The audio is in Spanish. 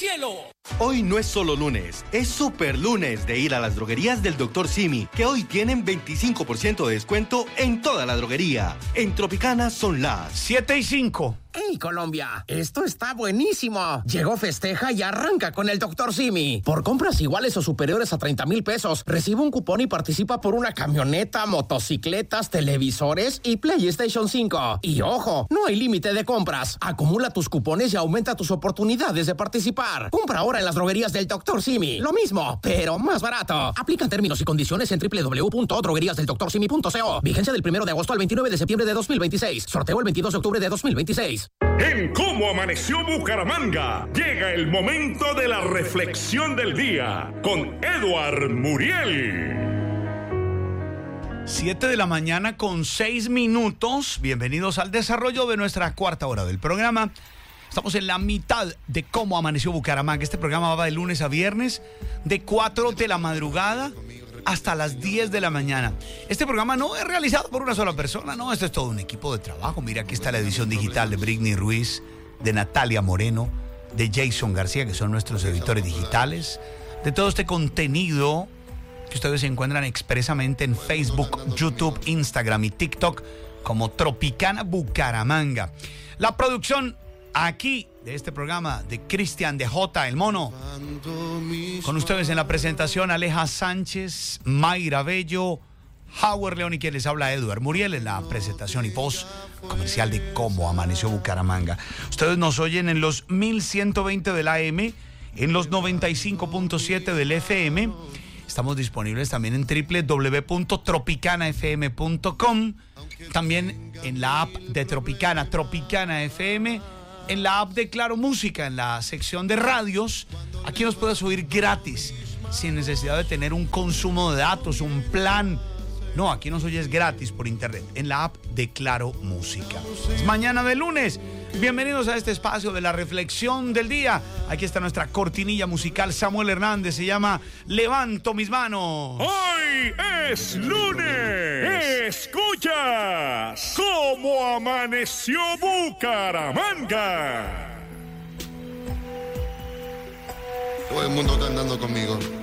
cielo. Hoy no es solo lunes, es super lunes de ir a las droguerías del Dr. Simi, que hoy tienen 25% de descuento en toda la droguería. En Tropicana son las 7:05. ¡Hey, Colombia! Esto está buenísimo. Llegó Festeja y arranca con el Dr. Simi. Por compras iguales o superiores a 30,000 pesos, recibe un cupón y participa por una camioneta, motocicletas, televisores y PlayStation 5. Y ojo, no hay límite de compras. Acumula tus cupones y aumenta tus oportunidades de participar. Compra ahora en las droguerías del Dr. Simi. Lo mismo, pero más barato. Aplican términos y condiciones en www.drogueriasdeldoctorsimi.co. Vigencia del 1 de agosto al 29 de septiembre de 2026. Sorteo el 22 de octubre de 2026. En Cómo Amaneció Bucaramanga llega el momento de la reflexión del día con Edward Muriel. 7:06 a.m. Bienvenidos al desarrollo de nuestra cuarta hora del programa. Estamos en la mitad de Cómo Amaneció Bucaramanga. Este programa va de lunes a viernes, de 4 de la madrugada hasta las 10 de la mañana. Este programa no es realizado por una sola persona, no, esto es todo un equipo de trabajo. Mira, aquí está la edición digital de Britney Ruiz, de Natalia Moreno, de Jason García, que son nuestros editores digitales, de todo este contenido que ustedes encuentran expresamente en Facebook, YouTube, Instagram y TikTok como Tropicana Bucaramanga. La producción aquí de este programa de Cristian de J, el Mono. Con ustedes en la presentación Aleja Sánchez, Mayra Bello, Howard León y quien les habla Edward Muriel en la presentación y voz comercial de Cómo Amaneció Bucaramanga. Ustedes nos oyen en los 1120 del AM, en los 95.7 del FM. Estamos disponibles también en www.tropicanafm.com, también en la app de Tropicana, Tropicana FM, en la app de Claro Música, en la sección de radios. Aquí nos puedes oír gratis, sin necesidad de tener un consumo de datos, un plan. No, aquí nos oyes gratis por internet, en la app de Claro Música. Es mañana de lunes. Bienvenidos a este espacio de la reflexión del día. Aquí está nuestra cortinilla musical. Samuel Hernández, se llama Levanto mis manos. Hoy es lunes. Escuchas Cómo Amaneció Bucaramanga. Todo el mundo está andando conmigo.